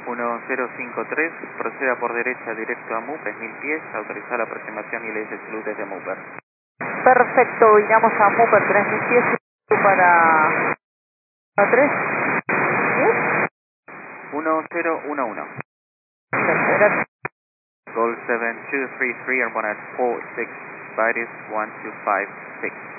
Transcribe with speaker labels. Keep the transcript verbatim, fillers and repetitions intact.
Speaker 1: uno cero cinco tres, proceda por derecha directo a M U, tres mil pies, autorizar la aproximación y leyes de salud desde Mooper.
Speaker 2: Perfecto, iremos a Mooper tres mil pies para tres.
Speaker 1: uno cero uno uno.
Speaker 2: Gracias.
Speaker 1: Goal seven two three three, airborne at four six, Vitis one two five six.